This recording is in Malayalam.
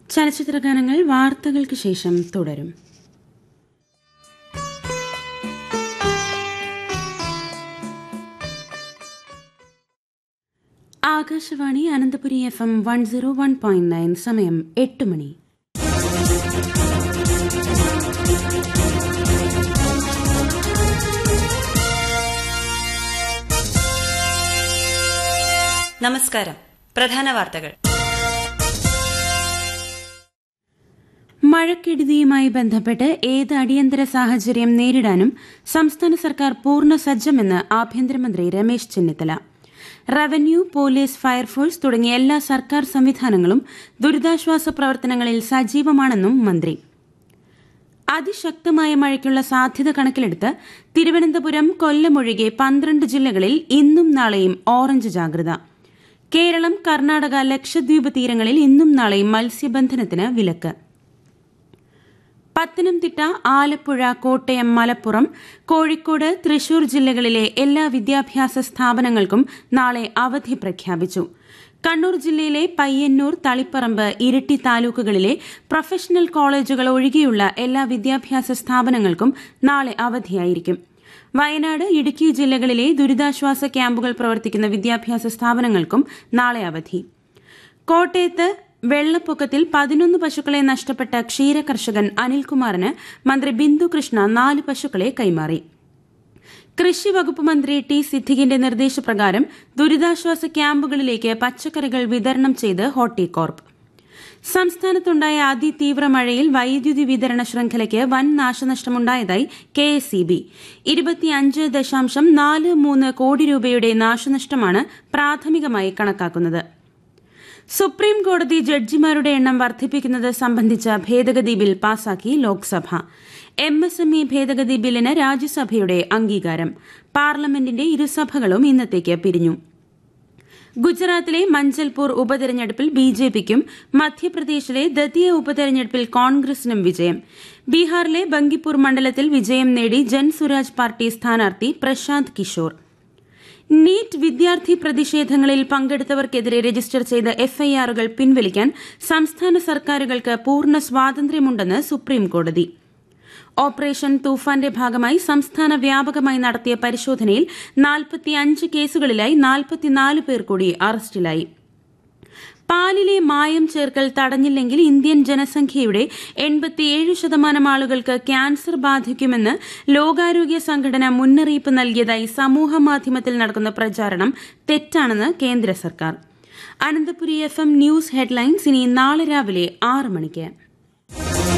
ചലച്ചിത്രഗാനങ്ങൾ വാർത്തകൾക്ക് ശേഷം തുടരും. ആകാശവാണി അനന്തപുരി FM 101.9 സമയം 8 മണി. നമസ്കാരം. പ്രധാന വാർത്തകൾ. മഴക്കെടുതിയുമായി ബന്ധപ്പെട്ട് ഏത് അടിയന്തര സാഹചര്യം നേരിടാനും സംസ്ഥാന സർക്കാർ പൂർണ്ണ സജ്ജമെന്ന് ആഭ്യന്തരമന്ത്രി Ramesh Chennithala. Revenue, police, fire force തുടങ്ങിയ എല്ലാ സർക്കാർ സംവിധാനങ്ങളും ദുരിതാശ്വാസ പ്രവർത്തനങ്ങളിൽ സജീവമാണെന്നും മന്ത്രി. അതിശക്തമായ മഴയ്ക്കുള്ള സാധ്യത കണക്കിലെടുത്ത് തിരുവനന്തപുരം, കൊല്ലം ഒഴികെ 12 ജില്ലകളിൽ ഇന്നും നാളെയും ഓറഞ്ച് ജാഗ്രത. കേരളം, കർണാടക, ലക്ഷദ്വീപ് തീരങ്ങളിൽ ഇന്നും നാളെയും മത്സ്യബന്ധനത്തിന് വിലക്ക്. പത്തനംതിട്ട, ആലപ്പുഴ, കോട്ടയം, മലപ്പുറം, കോഴിക്കോട്, തൃശൂർ ജില്ലകളിലെ എല്ലാ വിദ്യാഭ്യാസ സ്ഥാപനങ്ങൾക്കും നാളെ അവധി പ്രഖ്യാപിച്ചു. കണ്ണൂർ ജില്ലയിലെ പയ്യന്നൂർ, തളിപ്പറമ്പ്, ഇരിട്ടി താലൂക്കുകളിലെ പ്രൊഫഷണൽ കോളേജുകൾ ഒഴികെയുള്ള എല്ലാ വിദ്യാഭ്യാസ സ്ഥാപനങ്ങൾക്കും നാളെ അവധിയായിരിക്കും. വയനാട്, ഇടുക്കി ജില്ലകളിലെ ദുരിതാശ്വാസ ക്യാമ്പുകൾ പ്രവർത്തിക്കുന്ന വിദ്യാഭ്യാസ സ്ഥാപനങ്ങൾക്കും നാളെ അവധി. കോട്ടയത്ത് വെള്ളപ്പൊക്കത്തിൽ 11 പശുക്കളെ നഷ്ടപ്പെട്ട ക്ഷീരകർഷകൻ അനിൽകുമാറിന് മന്ത്രി ബിന്ദു കൃഷ്ണ 4 പശുക്കളെ കൈമാറി. കൃഷി വകുപ്പ് മന്ത്രി ടി സിദ്ദിഖിന്റെ നിർദ്ദേശപ്രകാരം ദുരിതാശ്വാസ ക്യാമ്പുകളിലേക്ക് പച്ചക്കറികൾ വിതരണം ചെയ്ത് ഹോർട്ടികോർപ്പ്. സംസ്ഥാനത്തുണ്ടായ അതിതീവ്ര മഴയിൽ വൈദ്യുതി വിതരണ ശൃംഖലയ്ക്ക് വൻ നാശനഷ്ടമുണ്ടായതായി KSEB. 25.43 കോടി രൂപയുടെ നാശനഷ്ടമാണ് പ്രാഥമികമായി കണക്കാക്കുന്നത്. സുപ്രീം കോടതി ജഡ്ജിമാരുടെ എണ്ണം വർദ്ധിപ്പിക്കുന്നത് സംബന്ധിച്ച ഭേദഗതി ബിൽ പാസാക്കി ലോക്സഭ. MSME ഭേദഗതി ബില്ലിന് രാജ്യസഭയുടെ അംഗീകാരം. പാർലമെന്റിന്റെ ഇരുസഭകളും ഇന്നത്തേക്ക് പിരിഞ്ഞു. ഗുജറാത്തിലെ മഞ്ചൽപൂർ ഉപതെരഞ്ഞെടുപ്പിൽ BJPയ്ക്കും മധ്യപ്രദേശിലെ ദതിയ ഉപതെരഞ്ഞെടുപ്പിൽ കോൺഗ്രസിനും വിജയം. ബീഹാറിലെ ബങ്കിപ്പൂർ മണ്ഡലത്തിൽ വിജയം നേടി ജൻസുരാജ് പാർട്ടി സ്ഥാനാർത്ഥി പ്രശാന്ത് കിഷോർ. നീറ്റ് വിദ്യാർത്ഥി പ്രതിഷേധങ്ങളിൽ പങ്കെടുത്തവർക്കെതിരെ രജിസ്റ്റർ ചെയ്ത FIRകൾ പിൻവലിക്കാൻ സംസ്ഥാന സർക്കാരുകൾക്ക് പൂർണ്ണ സ്വാതന്ത്ര്യമുണ്ടെന്ന് സുപ്രീംകോടതി. ഓപ്പറേഷൻ തൂഫാന്റെ ഭാഗമായി സംസ്ഥാന വ്യാപകമായി നടത്തിയ പരിശോധനയിൽ 45 കേസുകളിലായി 44 പേർ കൂടി അറസ്റ്റിലായി. പാലിലെ മായം ചേർക്കൽ തടഞ്ഞില്ലെങ്കിൽ ഇന്ത്യൻ ജനസംഖ്യയുടെ 87% ആളുകൾക്ക് ക്യാൻസർ ബാധിക്കുമെന്ന് ലോകാരോഗ്യ സംഘടന മുന്നറിയിപ്പ് നൽകിയതായി സമൂഹമാധ്യമത്തിൽ നടക്കുന്ന പ്രചാരണം തെറ്റാണെന്ന് കേന്ദ്ര സർക്കാർ. അനന്തപുരി FM ന്യൂസ് ഹെഡ്ലൈൻസ് ഇനി നാളെ രാവിലെ 6 മണിക്ക്.